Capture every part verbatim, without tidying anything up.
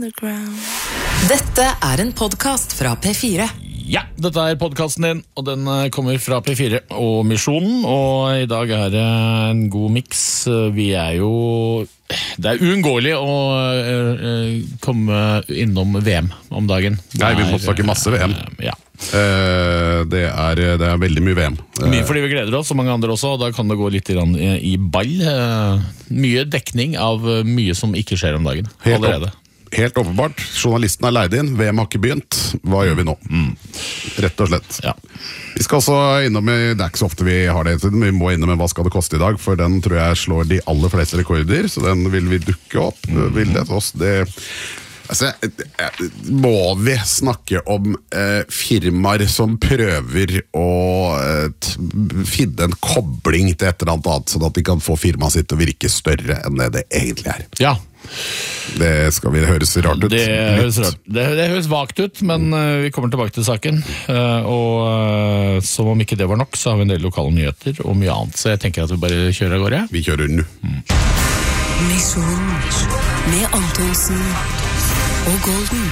underground. Dette er en podcast fra P fire. Ja, dette er podcasten din, og den kommer fra P fire og Misjonen, og i dag er det en god mix. Vi er jo... Det er uunngåelig å uh, komme innom V M om dagen. Nei, vi må snakke masse V M. Uh, ja. Uh, det, er, det er veldig mye V M. Uh, mye fordi vi gleder oss, og mange andre også, og da kan det gå litt i, i ball. Uh, mye dekning av mye som ikke skjer om dagen allerede. Helt, opp, helt åpenbart. Journalisten er leid inn, V M har ikke begynt. Hva gjør vi nå? Mm. Rett og slett. Ja. Vi skal også innom, det er ikke så ofte vi har det, men vi må innom hva skal det koste i dag, for den tror jeg slår de aller fleste rekorder, så den vil vi dukke opp. Mm. Vil det til oss, det... Altså, må vi snakke om eh, firmaer som prøver å eh, finne en kobling til et eller annet, sånn at de kan få firmaet sitt til å virke større enn det det egentlig er. Ja. Det skal vi høres rart ut. Det høres, rart. Det, det høres vagt ut, men uh, vi kommer tilbake til saken. Uh, og uh, som om ikke det var nok, så har vi en del lokale nyheter og mye annet. Så jeg tenker at vi bare kjører av gårde. Vi kjører nå. Mm. Misjon med Antonsen og Golden.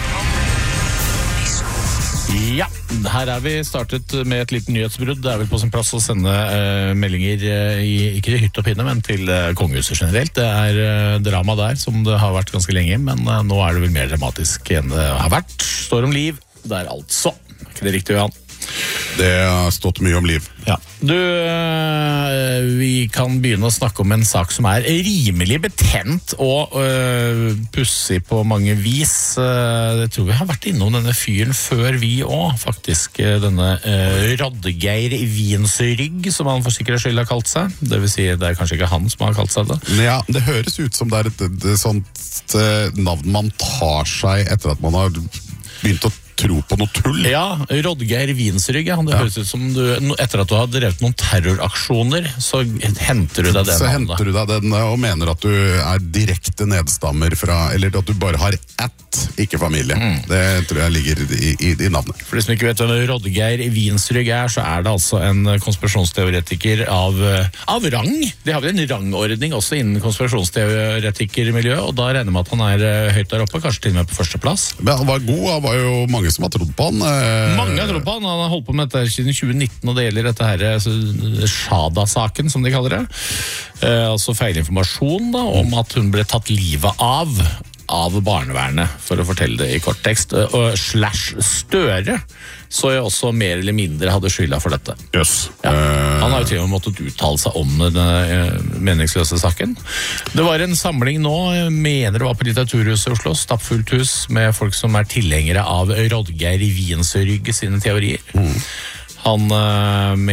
Ja, her er vi startet med et liten nyhetsbrudd. Det er vel på sin plass å sende uh, meldinger uh, i, ikke i hytt og pinne, men til uh, kongehuset generelt. Det er uh, drama der, som det har vært ganske lenge, men uh, nå er det vel mer dramatisk enn det har vært. Står om liv der altså. Er ikke det riktig, Johan? Det har stått mye om liv. Ja. Du, øh, vi kan begynne å snakke om en sak som er rimelig betent og øh, pussig på mange vis. Jeg tror vi har vært innom denne fyren før vi også, faktisk. Denne øh, Rodgeir Wiensrygg, som han for sikkerhets skyld har kalt seg. Det vil si, det er kanskje ikke han som har kalt seg det. Ja, det høres ut som det er et, et, et sånt navn man tar seg etter at man har begynt å tro på noe tull. Ja, Rodgeir Wiensrygg, ja. Det ja. Høres ut som du, etter at du har drevet noen terroraksjoner, så henter du deg den. Så henter du deg den og mener at du er direkte nedstammer fra, eller at du bare har ett, ikke familie. Mm. Det tror jeg ligger i, i, i navnet. For de som ikke vet hvem Rodgeir Wiensrygg er, så er det altså en konspirasjonsteoretiker av, av rang. De har vel en rangordning også innen konspirasjonsteoretikermiljøet, og da regner med at han er høyt der oppe, kanskje til og med på første plass. Men han var god, han var jo mange som har trodd på han. Mange har trodd på han. Han har holdt på med dette siden tjue nitten, og det gjelder dette her altså, Shada-saken, som de kaller det. Eh, altså feilinformasjon da, om at hun ble tatt livet av av barnevernet, for å fortelle det i kort tekst. Og slash Støre så jeg også mer eller mindre hadde skylda for dette. Yes. Ja. Han har jo til og med måttet uttale seg om den meningsløse saken. Det var en samling nå, jeg mener det var på Litteraturhuset i Oslo, stappfullt hus med folk som er tilhengere av Rodgeir Wiensrygg sine teorier. Mm. Han med